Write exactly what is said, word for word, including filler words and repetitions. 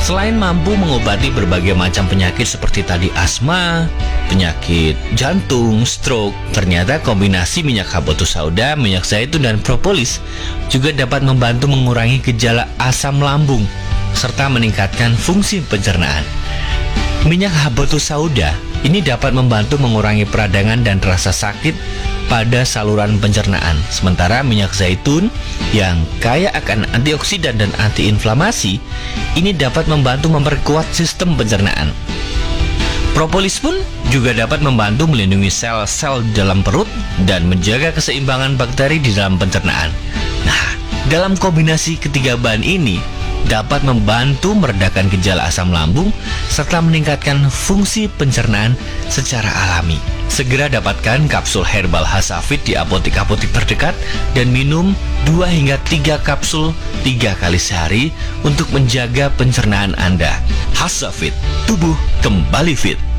Selain mampu mengobati berbagai macam penyakit seperti tadi asma, penyakit jantung, stroke, ternyata kombinasi minyak habatus sauda, minyak zaitun, dan propolis juga dapat membantu mengurangi gejala asam lambung serta meningkatkan fungsi pencernaan. Minyak habatus sauda ini dapat membantu mengurangi peradangan dan rasa sakit pada saluran pencernaan. Sementara minyak zaitun yang kaya akan antioksidan dan antiinflamasi ini dapat membantu memperkuat sistem pencernaan. Propolis pun juga dapat membantu melindungi sel-sel dalam perut dan menjaga keseimbangan bakteri di dalam pencernaan. Nah, dalam kombinasi ketiga bahan ini dapat membantu meredakan gejala asam lambung serta meningkatkan fungsi pencernaan secara alami. Segera dapatkan kapsul herbal Hasafit di apotek-apotek terdekat dan minum dua hingga tiga kapsul tiga kali sehari untuk menjaga pencernaan Anda. Hasafit, tubuh kembali fit.